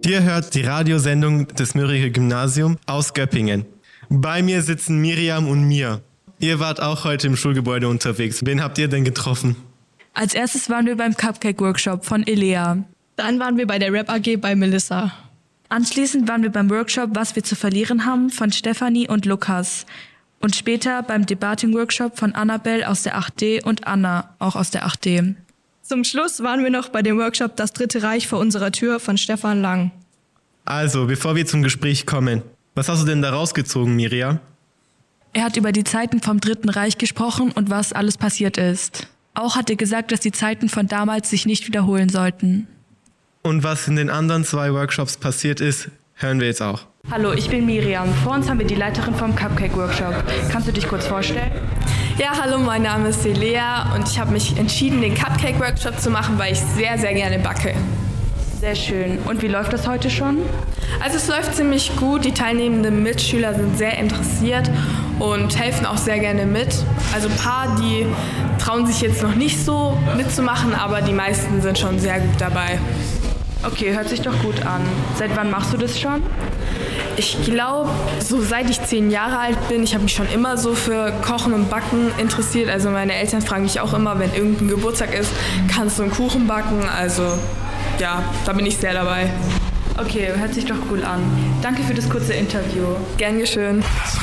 Ihr hört die Radiosendung des Mörike Gymnasium aus Göppingen. Bei mir sitzen Miriam und Mia. Ihr wart auch heute im Schulgebäude unterwegs. Wen habt ihr denn getroffen? Als erstes waren wir beim Cupcake-Workshop von Elea. Dann waren wir bei der Rap AG bei Melissa. Anschließend waren wir beim Workshop Was wir zu verlieren haben von Stefanie und Lukas. Und später beim Debating-Workshop von Annabelle aus der 8D und Anna, auch aus der 8D. Zum Schluss waren wir noch bei dem Workshop Das Dritte Reich vor unserer Tür von Stefan Lang. Also, bevor wir zum Gespräch kommen, was hast du denn da rausgezogen, Miriam? Er hat über die Zeiten vom Dritten Reich gesprochen und was alles passiert ist. Auch hat er gesagt, dass die Zeiten von damals sich nicht wiederholen sollten. Und was in den anderen 2 Workshops passiert ist, hören wir jetzt auch. Hallo, ich bin Miriam. Vor uns haben wir die Leiterin vom Cupcake-Workshop. Kannst du dich kurz vorstellen? Ja, hallo, mein Name ist Elea und ich habe mich entschieden, den Cupcake-Workshop zu machen, weil ich sehr, sehr gerne backe. Sehr schön. Und wie läuft das heute schon? Also es läuft ziemlich gut. Die teilnehmenden Mitschüler sind sehr interessiert und helfen auch sehr gerne mit. Also ein paar, die trauen sich jetzt noch nicht so mitzumachen, aber die meisten sind schon sehr gut dabei. Okay, hört sich doch gut an. Seit wann machst du das schon? Ich glaube, so seit ich 10 Jahre alt bin, ich habe mich schon immer so für Kochen und Backen interessiert. Also meine Eltern fragen mich auch immer, wenn irgendein Geburtstag ist, kannst du einen Kuchen backen? Also ja, da bin ich sehr dabei. Okay, hört sich doch cool an. Danke für das kurze Interview. Gern geschehen.